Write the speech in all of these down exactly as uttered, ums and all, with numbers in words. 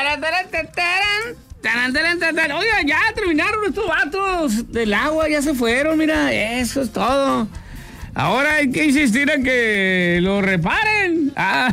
Oiga, ya terminaron estos vatos del agua, ya se fueron, mira, eso es todo. Ahora hay que insistir en que lo reparen. Ah,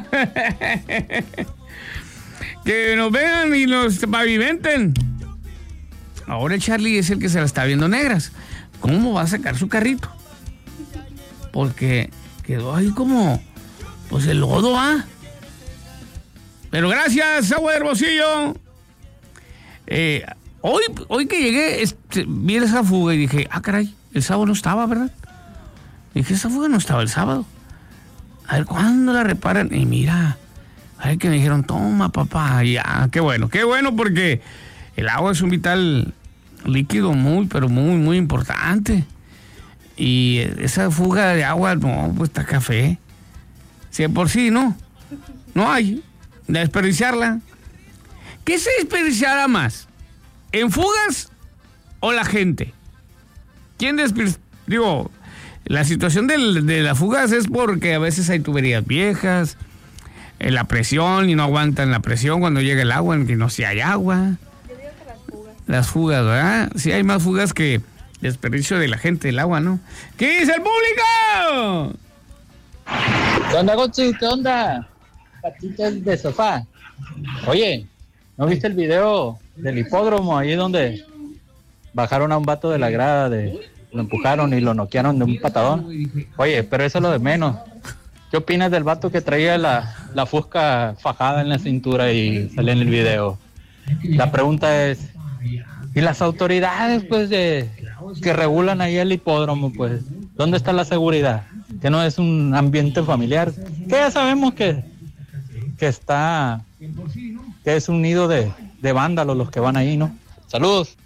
que nos vean y nos pavimenten. Ahora el Charlie es el que se la está viendo negras. ¿Cómo va a sacar su carrito? Porque quedó ahí como, pues el lodo, ¿ah? Pero gracias, agua de Hermosillo. Eh, hoy, hoy que llegué, este, vi esa fuga y dije, ah, caray, el sábado no estaba, ¿verdad? Dije, esa fuga no estaba el sábado. A ver, ¿cuándo la reparan? Y mira, a ver que me dijeron, toma, papá, ya, qué bueno, qué bueno, porque el agua es un vital líquido muy, pero muy, muy importante. Y esa fuga de agua, no, pues está café. Si de por sí, no, no hay. Desperdiciarla. ¿Qué se desperdiciará más? ¿En fugas o la gente? ¿Quién desperdicia? Digo, la situación del, de las fugas es porque a veces hay tuberías viejas, eh, la presión y no aguantan la presión cuando llega el agua, en que no si hay agua. Yo digo que las fugas. Las fugas, ¿verdad? Sí hay más fugas que desperdicio de la gente del agua, ¿no? ¿Qué dice el público? ¿Qué onda, Gochi? ¿Qué onda? Patitas de sofá. Oye, ¿no viste el video del hipódromo ahí donde bajaron a un vato de la grada, de, lo empujaron y lo noquearon de un patadón? Oye, pero eso es lo de menos. ¿Qué opinas del vato que traía la, la fusca fajada en la cintura y sale en el video? La pregunta es, ¿y las autoridades, pues, de que regulan ahí el hipódromo, pues, dónde está la seguridad? Que no es un ambiente familiar, que ya sabemos que, que está, que es un nido de, de vándalos los que van ahí, ¿no? Saludos.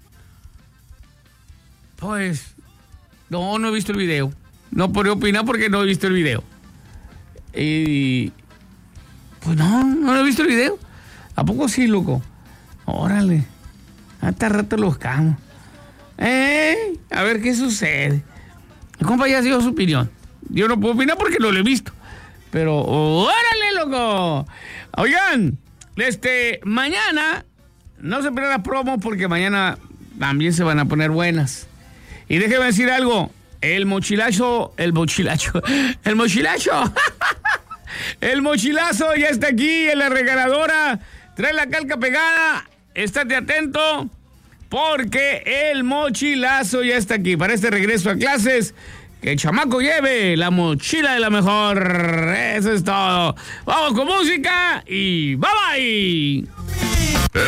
Pues, no, no he visto el video. No podría opinar porque no he visto el video. Y, pues no, no he visto el video. ¿A poco sí, loco? Órale. Hasta rato los buscamos. Eh, a ver qué sucede. El compa ya ha sido su opinión. Yo no puedo opinar porque no lo he visto. Pero, órale, loco. Oigan, este, mañana, no se pierdan la promo porque mañana también se van a poner buenas. Y déjeme decir algo. El mochilazo, el mochilacho, el mochilacho. El mochilazo ya está aquí en la regaladora. Trae la calca pegada. Estate atento porque el mochilazo ya está aquí. Para este regreso a clases, que el chamaco lleve la mochila de la mejor. Eso es todo. Vamos con música y bye bye.